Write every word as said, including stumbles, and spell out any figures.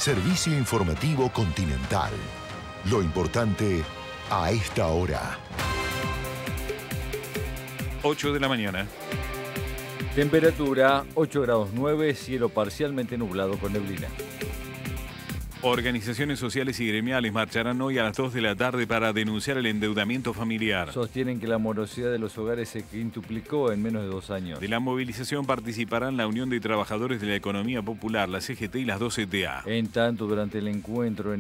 Servicio informativo Continental. Lo importante a esta hora. ocho de la mañana. Temperatura ocho grados nueve, cielo parcialmente nublado con neblina. Organizaciones sociales y gremiales marcharán hoy a las dos de la tarde para denunciar el endeudamiento familiar. Sostienen que la morosidad de los hogares se quintuplicó en menos de dos años. De la movilización participarán la Unión de Trabajadores de la Economía Popular, la C G T y las dos C T A. En tanto, durante el encuentro en